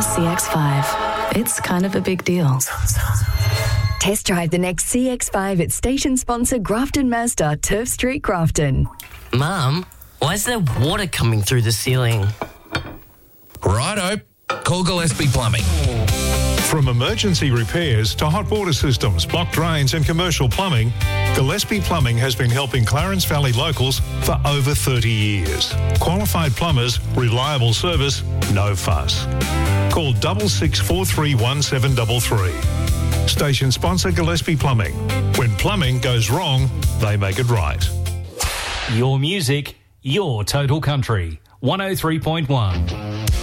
CX-5. It's kind of a big deal. Test drive the next CX-5 at station sponsor Grafton Mazda, Turf Street, Grafton. Mum, why is there water coming through the ceiling? Righto. Call Gillespie Plumbing. From emergency repairs to hot water systems, blocked drains and commercial plumbing, Gillespie Plumbing has been helping Clarence Valley locals for over 30 years. Qualified plumbers, reliable service, no fuss. Call 66431733. Station sponsor Gillespie Plumbing. When plumbing goes wrong, they make it right. Your music, your total country. 103.1.